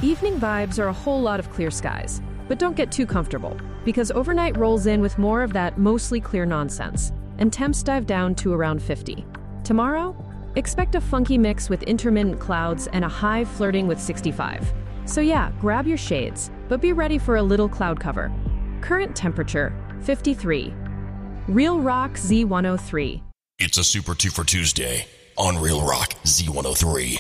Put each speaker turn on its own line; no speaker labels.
Evening vibes are a whole lot of clear skies, but don't get too comfortable, because overnight rolls in with more of that mostly clear nonsense, and temps dive down to around 50. Tomorrow, expect a funky mix with intermittent clouds and a high flirting with 65. So yeah, grab your shades, but be ready for a little cloud cover. Current temperature, 53. Real Rock Z103.
It's a Super 2 for Tuesday on Real Rock Z103.